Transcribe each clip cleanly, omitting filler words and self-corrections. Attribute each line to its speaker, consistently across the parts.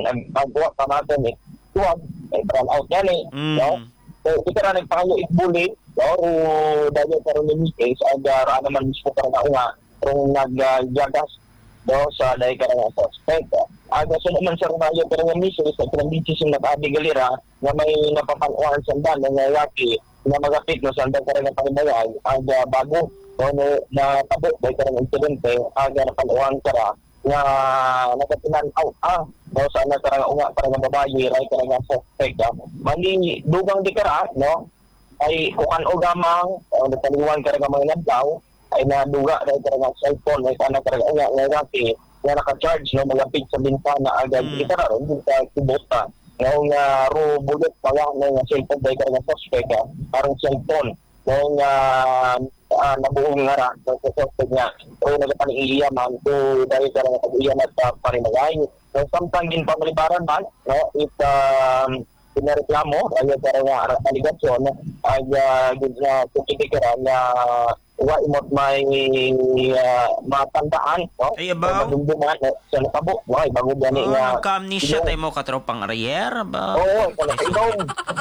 Speaker 1: nagpagawa pa natin eh. Tuwag, may run out yan eh. No? So, ito na nagpangayo ibulit, no? O dahil karoon ng meetings, agara naman mismo karoon na nga, kung nagjagas, no? Sa dahil karoon ng suspect. Aga so naman sa rumayo karoon ng meetings, at pinag-meetings yung nag-abigalira na may napapanuan sa dan, na yaki, na magapit no sa dan karoon ng panibayay, aga bago, no? Na tabo, dahil karoon ng insidente, aga napanuan kara, na nakatinan out no sana karang unga para babayi ray karang suspect mali dugang di kara no ay kuan o gamang nataliwan karang mga nagdaw ay naduga ray karang cellphone ay kana karang unga nga gati na naka-charge no malapit sa bintana agad di kara ron di ka kibota no nga ro bullet pala no nga cellphone day karang suspect parang cellphone no nga nabuong nga ra sa suspect niya o nagpaniiya man to dahil karang pag-iyan at parimagay. So samtang din pamalibaran man no if pinareklamo ay karang aligasyon ay gud na kutitikaran na wa imot may matandaan no
Speaker 2: ay abaw
Speaker 1: dumduman sa natabo ay bago gani nga
Speaker 2: nagka-amnesia tayo mo katropang Arier ba
Speaker 1: oo kainom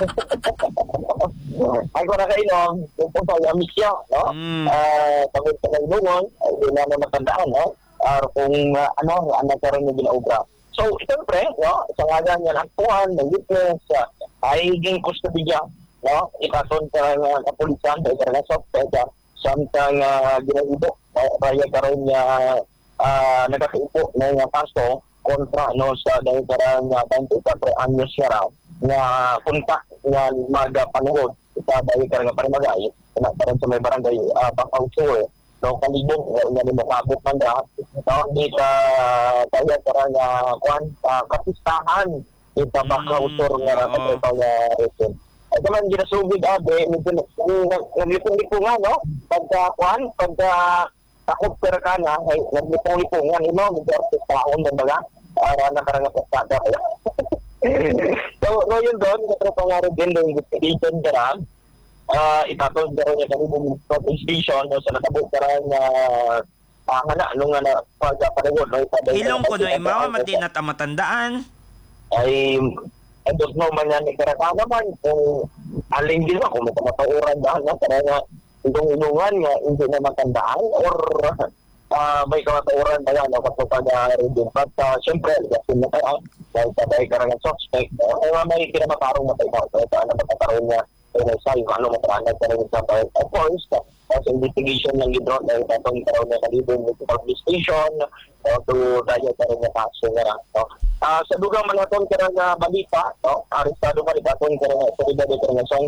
Speaker 1: ay ko na kainom kung sa amnesia no pagod sa kainuman ay na matandaan no kung ano karon yung ginaubra. So, siyempre, no, sa ngalan niya ng tuwan, ng witness, ay higing kustodiya, no, ikason ka ng kapulisan, dahil ka ng suspect, samtang ginaibo, kaya karon niya nagkakaipo ng kaso kontra, no, sa dahil ka ng 24 anyos siya raw, na punta nga magapanuhod, dahil ka ng parimagay, na karon sa may barangay, Papauso, no kalibong nga ni makabot man da di ka kaya karang kuan kapistahan ita pagkausor nga ra sa reason ay man ginasugid abe medyo nagipon-lipongan no pagka kuan pagka takot per kana ay nagipon-lipongan imo medyo artistahon baga para nakarang pasada so yun doon katro pangaro din ng investigation dara itatod daw niya kami sa station no, sa natabo karang nung pagpapanagod no,
Speaker 2: ilong ko no imaw mati na tamatandaan
Speaker 1: ay I don't know man yan ikaraka naman kung aling din ako may kamatauran dahil na karang ilungan nga hindi na matandaan or may kamatauran ba yan no, kapag rin but syempre kasi na tayo dahil sabay karang suspect ay may kinamatarong matay mo so ano matatarong niya sa ano matranan ka rin sa of course sa investigation ng libro dahil tatong karoon na kalibong municipal police station to tayo ka rin na kaso nga no? Sa dugang malaton ka rin na balita no? Aristado ka rin tatong ka rin sa otoridad ka rin sa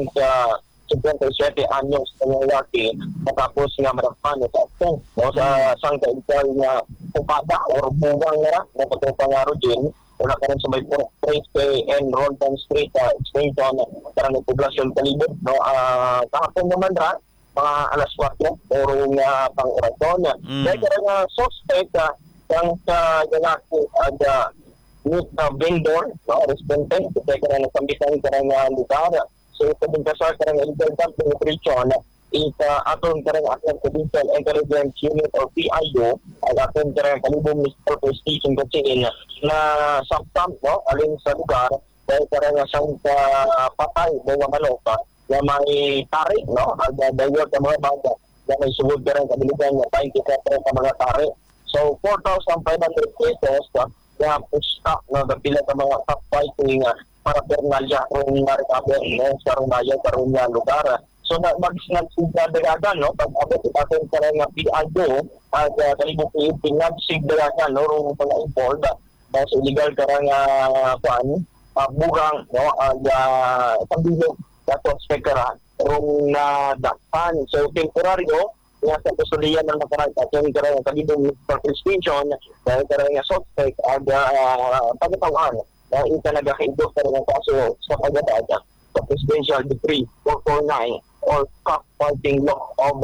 Speaker 1: 57 anyos ng lalaki matapos nga marapano sa action no? Sa sangka ikaw nga pupada or bugang nga na patupangaro din wala ka rin sa may Street and Roldan Street extension karang poblasyon kalibot no kahapon naman ra mga alas 4 puro nga pang orason dahil karang suspect ang lalaki at meet vendor no respondent kaya karang sambitan karang lugar so ito din kasar karang illegal dumping operation aton karang Action Provincial Intelligence Unit or PIO ay aton karang kalibong municipal police station kasi na samtam no alin sa lugar dahil karang siyang patay mga maloka na may tarik no at dahil sa mga bangka na may sugod karang kabiligan na 24 ka mga tarik so 4,500 pesos na pusta na kapila sa mga top fighting para pernalya kung na-recover no sa rumayan karong lugar. So nagsigdadagan no pag abot itaton ka nga PIO at kalibong nagsigdadagan no rong mga involved sa illegal karang kuan bugang no pambilog sa suspect kara rong dakpan so temporaryo nga sa kusulian ng nakarang aton karang kalibong participation dahil karang suspect pagtawan na itanagakaido karang kaso sa pagdadagan sa Presidential Decree 449 or cock-fighting law of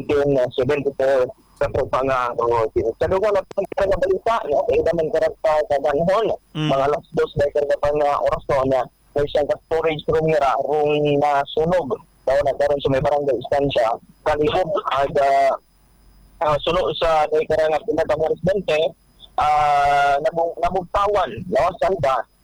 Speaker 1: 1974 sa sa lugar na pang balita no kaya naman karakta sa ganhon mga alas 2 dahil karang pang orason na may siyang storage room nira rung nasunog daw nagkaroon sa may barangay istansya kalihog at sunod sa dahil karang pinatang residente nabugtawan no santa